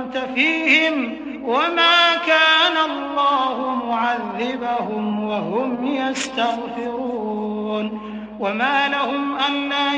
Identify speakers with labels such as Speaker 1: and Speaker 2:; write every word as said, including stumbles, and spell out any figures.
Speaker 1: كنت فيهم وما كان الله معذبهم وهم يستغفرون وما لهم ألا